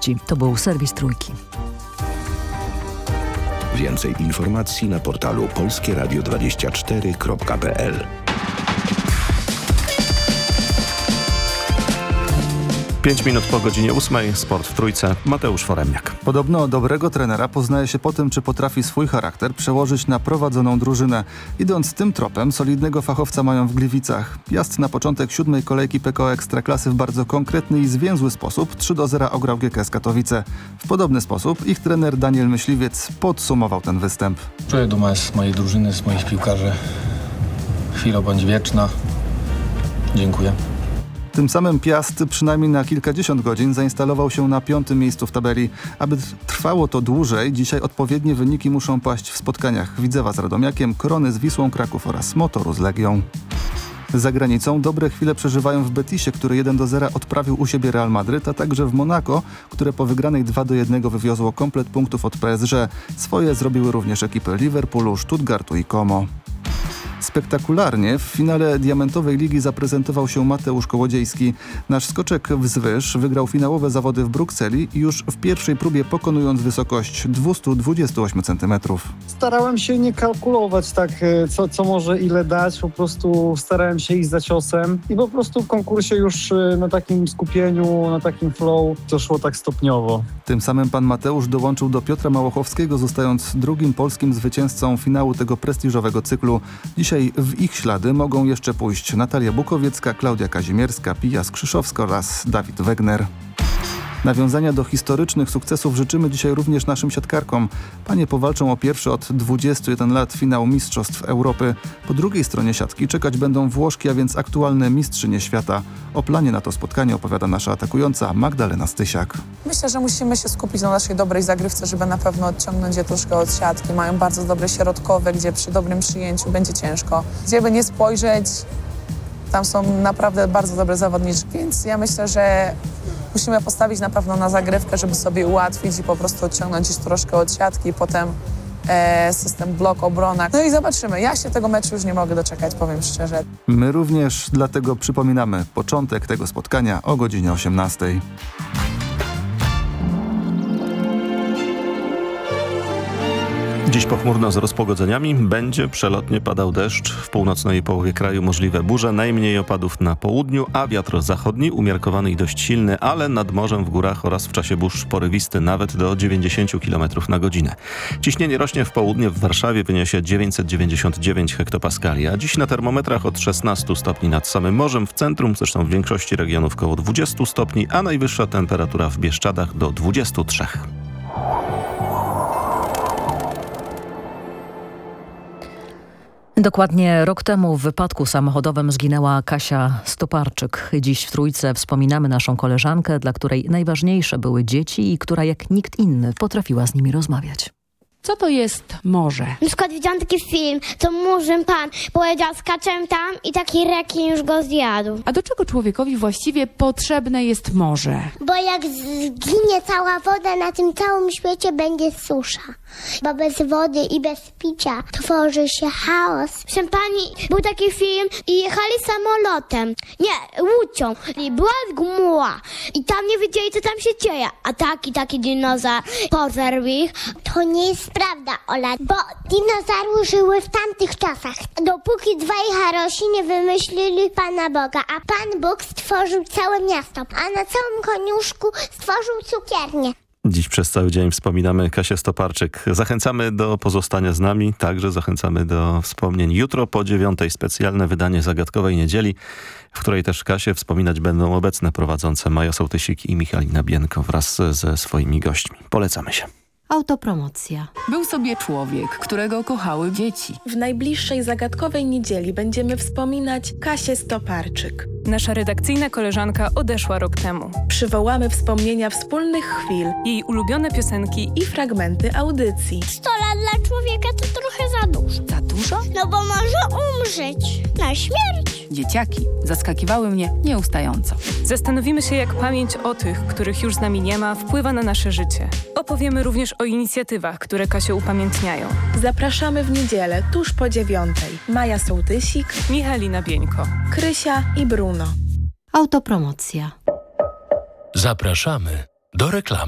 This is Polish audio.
wiadomości. To był serwis Trójki. Więcej informacji na portalu polskieradio24.pl. 5 minut po godzinie 8. Sport w Trójce. Mateusz Foremniak. Podobno dobrego trenera poznaje się po tym, czy potrafi swój charakter przełożyć na prowadzoną drużynę. Idąc tym tropem, solidnego fachowca mają w Gliwicach. Jazd na początek 7. kolejki PKO Ekstraklasy w bardzo konkretny i zwięzły sposób 3-0 ograł GKS Katowice. W podobny sposób ich trener Daniel Myśliwiec podsumował ten występ. Czuję dumę z mojej drużyny, z moich piłkarzy. Chwila bądź wieczna. Dziękuję. Tym samym Piast przynajmniej na kilkadziesiąt godzin zainstalował się na 5. miejscu w tabeli. Aby trwało to dłużej, dzisiaj odpowiednie wyniki muszą paść w spotkaniach Widzewa z Radomiakiem, Korony z Wisłą Kraków oraz Motoru z Legią. Za granicą dobre chwile przeżywają w Betisie, który 1-0 odprawił u siebie Real Madryt, a także w Monako, które po wygranej 2-1 wywiozło komplet punktów od PSG. Swoje zrobiły również ekipy Liverpoolu, Stuttgartu i Como. Spektakularnie w finale Diamentowej Ligi zaprezentował się Mateusz Kołodziejski. Nasz skoczek wzwyż wygrał finałowe zawody w Brukseli i już w pierwszej próbie pokonując wysokość 228 cm. Starałem się nie kalkulować tak, co może ile dać. Po prostu starałem się iść za ciosem i po prostu w konkursie już na takim skupieniu, na takim flow to szło tak stopniowo. Tym samym pan Mateusz dołączył do Piotra Małochowskiego, zostając drugim polskim zwycięzcą finału tego prestiżowego cyklu. Dzisiaj w ich ślady mogą jeszcze pójść Natalia Bukowiecka, Klaudia Kazimierska, Pija Skrzyszowska oraz Dawid Wegner. Nawiązania do historycznych sukcesów życzymy dzisiaj również naszym siatkarkom. Panie powalczą o pierwszy od 21 lat finał Mistrzostw Europy. Po drugiej stronie siatki czekać będą Włoszki, a więc aktualne mistrzynie świata. O planie na to spotkanie opowiada nasza atakująca Magdalena Stysiak. Myślę, że musimy się skupić na naszej dobrej zagrywce, żeby na pewno odciągnąć je troszkę od siatki. Mają bardzo dobre środkowe, gdzie przy dobrym przyjęciu będzie ciężko. Gdzie by nie spojrzeć, tam są naprawdę bardzo dobre zawodniczki, więc ja myślę, że musimy postawić na pewno na zagrywkę, żeby sobie ułatwić i po prostu odciągnąć troszkę od siatki, potem system blok, obrona. No i zobaczymy. Ja się tego meczu już nie mogę doczekać, powiem szczerze. My również, dlatego przypominamy początek tego spotkania o godzinie 18. Dziś pochmurno z rozpogodzeniami. Będzie przelotnie padał deszcz. W północnej połowie kraju możliwe burze. Najmniej opadów na południu, a wiatr zachodni umiarkowany i dość silny, ale nad morzem, w górach oraz w czasie burz porywisty nawet do 90 km na godzinę. Ciśnienie rośnie w południe. W Warszawie wyniesie 999 hektopaskali, a dziś na termometrach od 16 stopni nad samym morzem. W centrum, zresztą w większości regionów koło 20 stopni, a najwyższa temperatura w Bieszczadach do 23. Dokładnie rok temu w wypadku samochodowym zginęła Kasia Stoparczyk. Dziś w Trójce wspominamy naszą koleżankę, dla której najważniejsze były dzieci i która jak nikt inny potrafiła z nimi rozmawiać. Co to jest morze? Na przykład widziałam taki film, co murzyn pan powiedział, skaczem tam i taki rekin już go zjadł. A do czego człowiekowi właściwie potrzebne jest morze? Bo jak zginie cała woda, na tym całym świecie będzie susza. Bo bez wody i bez picia tworzy się chaos. Proszę pani, był taki film i jechali samolotem. Nie, łódźą. I była zgmuła. I tam nie wiedzieli, co tam się dzieje. A taki dinozaur pożarł ich. To nie jest prawda, Ola, bo dinozaury żyły w tamtych czasach. Dopóki dwaj Harosi nie wymyślili Pana Boga, a Pan Bóg stworzył całe miasto, a na całym koniuszku stworzył cukiernię. Dziś przez cały dzień wspominamy Kasię Stoparczyk. Zachęcamy do pozostania z nami, także zachęcamy do wspomnień. Jutro po 9:00 specjalne wydanie Zagadkowej Niedzieli, w której też Kasię wspominać będą obecne prowadzące Maja Sołtysik i Michalina Bienko wraz ze swoimi gośćmi. Polecamy się. Autopromocja. Był sobie człowiek, którego kochały dzieci. W najbliższej Zagadkowej Niedzieli będziemy wspominać Kasię Stoparczyk. Nasza redakcyjna koleżanka odeszła rok temu. Przywołamy wspomnienia wspólnych chwil, jej ulubione piosenki i fragmenty audycji. 100 lat dla człowieka to trochę za dużo. Za dużo? No bo może umrzeć na śmierć. Dzieciaki zaskakiwały mnie nieustająco. Zastanowimy się, jak pamięć o tych, których już z nami nie ma, wpływa na nasze życie. Opowiemy również o inicjatywach, które Kasię upamiętniają. Zapraszamy w niedzielę tuż po 9:00. Maja Sołtysik, Michalina Bieńko, Krysia i Bruno. Autopromocja. Zapraszamy do reklamy.